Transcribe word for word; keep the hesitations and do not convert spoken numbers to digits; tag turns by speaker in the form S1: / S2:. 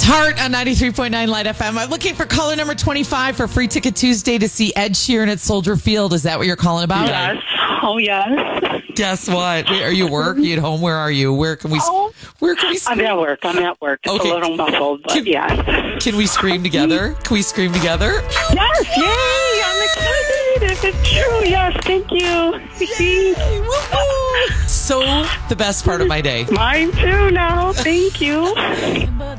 S1: Heart on ninety-three point nine Light F M. I'm looking for caller number twenty-five for Free Ticket Tuesday to see Ed Sheeran at Soldier Field. Is that what you're calling about?
S2: Yes. Oh, yes.
S1: Guess what? Are you at work? Are you at home? Where are you? Where can we?
S2: Oh,
S1: where can we?
S2: I'm at work. I'm at work. It's
S1: Okay.
S2: a little muffled, but
S1: Can-
S2: yes.
S1: Can we scream together? Can we scream together?
S2: Yes, yay! I'm excited. If it's true, yes, thank you.
S1: So the best part of my day.
S2: Mine too now. Thank you.